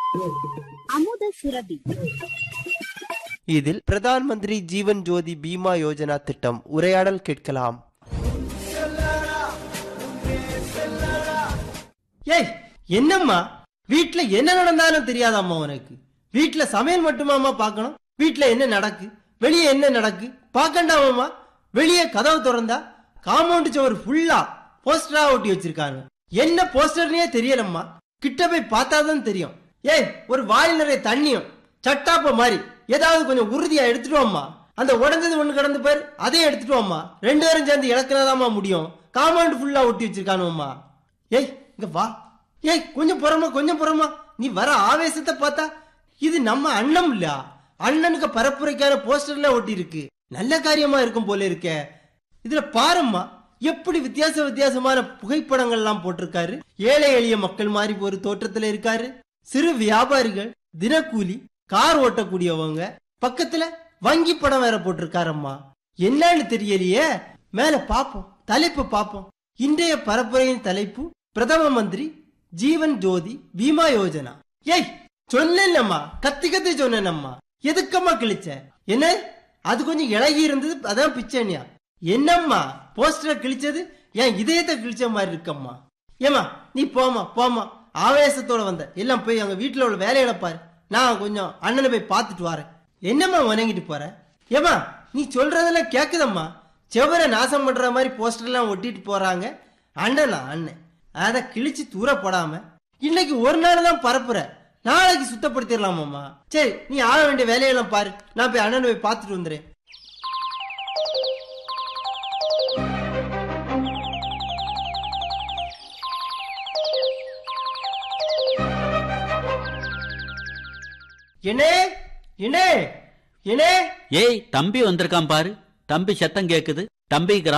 அமுத சுரபி. இதில் பிரதான் மந்திரி ஜீவன் ஜோதி பீமா யோஜனா திட்டம் உரையாடல் கேட்கலாம். ஏய், என்னம்மா வீட்டுல என்ன நடந்தாலும் தெரியாதாம்மா உனக்கு? வீட்டுல சமையல் மட்டுமாமா பாக்கணும்? வீட்டுல என்ன நடக்கு, வெளியே என்ன நடக்கு பாக்கண்டாமா? வெளியே கதவு திறந்தா காம்பவுண்ட் சுவர் ஃபுல்லா போஸ்டரா ஒட்டி வச்சிருக்காங்க. என்ன போஸ்டர்னே தெரியலம்மா, கிட்ட போய் பார்த்தாதான் தெரியும். ஏய், ஒரு வாயில் நிறைய தண்ணியும் சட்டாப்ப மாதிரி ஏதாவது கொஞ்சம் உறுதியா எடுத்துட்டு வாம்மா. அந்த உடஞ்சது ஒண்ணு கிடந்து பேர் அதையும் எடுத்துட்டு வாம்மா. 2 பேரும் சேர்ந்து இழக்கிறதாமா முடியும். காம்பவுண்ட் ஃபுல்லா ஒட்டி வச்சிருக்கானுமா. ஏய், இங்க வா. ஏய், கொஞ்சம் புறமா. நீ வர ஆவேசத்தை பார்த்தா இது நம்ம அண்ணன் இல்ல, அண்ணனுக்கு பரப்புரைக்கான போஸ்டர்ல ஒட்டி இருக்கு. நல்ல காரியமா இருக்கும் போல இருக்க. இதுல பாரும்மா, எப்படி வித்தியாசமான புகைப்படங்கள் எல்லாம் போட்டிருக்காரு. ஏழை எளிய மக்கள் மாதிரி ஒரு தோற்றத்துல இருக்காரு. சிறு வியாபாரிகள், தினக்கூலி, கார் ஓட்டக்கூடியவங்க, பக்கத்துல வங்கி படம் வேற போட்டிருக்காரம்மா. என்னன்னு தெரியலையே. மேல பாப்போம், தலைப்பு பாப்போம். இன்றைய பரப்புரையின் தலைப்பு பிரதம மந்திரி ஜீவன் ஜோதி பீமா யோஜனா. ஏய், சொன்னேன்னம்மா, கத்தி சொன்னேன்னம்மா. எதுக்கம்மா கிழிச்ச? என்ன அது கொஞ்சம் இழகி இருந்தது, அதான் பிச்சைனியா? என்னம்மா போஸ்டரை கிழிச்சது என் இதயத்தை கிழிச்ச மாதிரி இருக்கம்மா. ஏமா நீ போமா, ஆவேசத்தோட வந்த. எல்லாம் போய் அங்க வீட்டுல உள்ள வேலையில பாரு. நான் கொஞ்சம் அண்ணனை போய் பார்த்துட்டு வரேன். என்னம்மா உணங்கிட்டு போற? ஏமா நீ சொல்றதெல்லாம் கேக்குதம்மா. செவரை நாசம் பண்ற மாதிரி போஸ்டர் எல்லாம் ஒட்டிட்டு போறாங்க. அண்ணன் அதை கிழிச்சு தூர போடாம இன்னைக்கு ஒரு நாள் தான் பரப்புற, நாளைக்கு சுத்தப்படுத்திடலாமாம்மா. சரி, நீ ஆக வேண்டிய வேலையெல்லாம் பாரு. நான் போய் அண்ணனை போய் பார்த்துட்டு வந்துடுறேன். என்ன ஏய், தம்பி வந்திருக்கான் பாரு. தம்பி சத்தம் கேக்குது. தம்பி